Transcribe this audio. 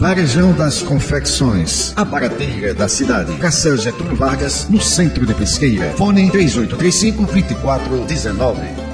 Varejão das Confecções, a barateira da cidade. Cacel Getúlio Vargas, no centro de Pesqueira. Fone 3835-2419.